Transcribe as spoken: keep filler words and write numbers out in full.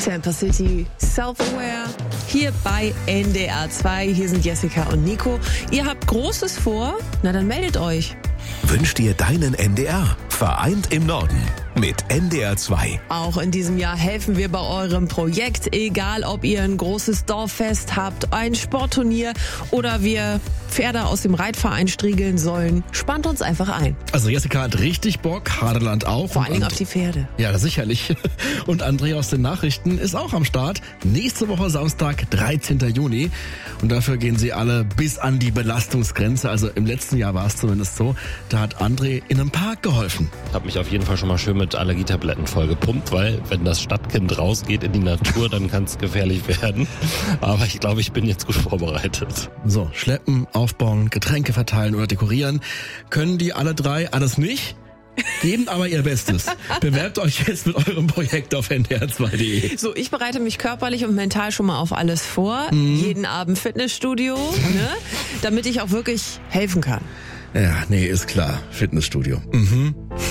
Tampa City, Self-Aware, hier bei N D R zwei. Hier sind Jessica und Nico. Ihr habt Großes vor? Na, dann meldet euch. Wünsch dir deinen N D R. Vereint im Norden mit N D R zwei. Auch in diesem Jahr helfen wir bei eurem Projekt. Egal, ob ihr ein großes Dorffest habt, ein Sportturnier oder wir Pferde aus dem Reitverein striegeln sollen. Spannt uns einfach ein. Also Jessica hat richtig Bock, Hadeland auch. Vor allen Dingen auf die Pferde. Ja, sicherlich. Und André aus den Nachrichten ist auch am Start. Nächste Woche Samstag, dreizehnten Juni. Und dafür gehen sie alle bis an die Belastungsgrenze. Also im letzten Jahr war es zumindest so. Da hat André in einem Park geholfen. Ich habe mich auf jeden Fall schon mal schön mit Allergietabletten vollgepumpt, weil wenn das Stadtkind rausgeht in die Natur, dann kann es gefährlich werden. Aber ich glaube, ich bin jetzt gut vorbereitet. So, schleppen, aufbauen, Getränke verteilen oder dekorieren. Können die alle drei alles nicht? Geben aber ihr Bestes. Bewerbt euch jetzt mit eurem Projekt auf N D R zwei punkt de. So, ich bereite mich körperlich und mental schon mal auf alles vor. Mhm. Jeden Abend Fitnessstudio, ne? Damit ich auch wirklich helfen kann. Ja, nee, ist klar. Fitnessstudio. Mhm.